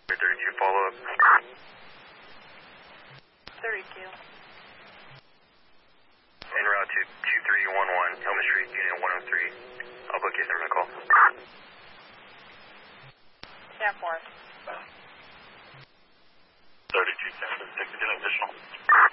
32 follow-up. 32. En route to 2311 Helmet Street, Unit 103. I'll book you through my call. 10-4. 32 10, 6 additional